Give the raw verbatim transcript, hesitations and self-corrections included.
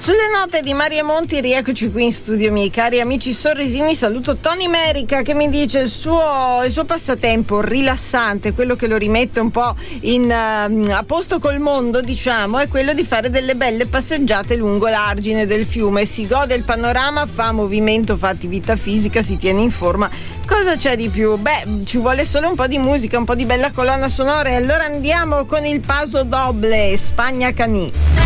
Sulle note di Maria Monti rieccoci qui in studio, miei cari amici sorrisini. Saluto Tony Merica che mi dice il suo, il suo passatempo rilassante, quello che lo rimette un po' in, uh, a posto col mondo, diciamo, è quello di fare delle belle passeggiate lungo l'argine del fiume. Si gode il panorama, fa movimento, fa attività fisica, si tiene in forma. Cosa c'è di più? Beh, ci vuole solo un po' di musica, un po' di bella colonna sonora, e allora andiamo con il Paso Doble, Spagna Caní.